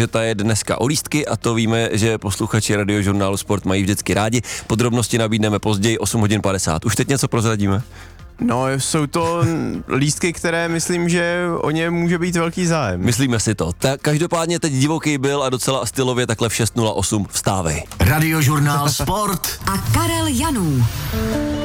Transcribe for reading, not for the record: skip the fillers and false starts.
protože ta je dneska o lístky a to víme, že posluchači Radiožurnálu Sport mají vždycky rádi. Podrobnosti nabídneme později, 8:50. Už teď něco prozradíme? No, jsou to lístky, které myslím, že o ně může být velký zájem. Myslíme si to. Tak každopádně teď divoký byl a docela stylově takhle v 6:08 vstávej. Radiožurnál Sport a Karel Janů.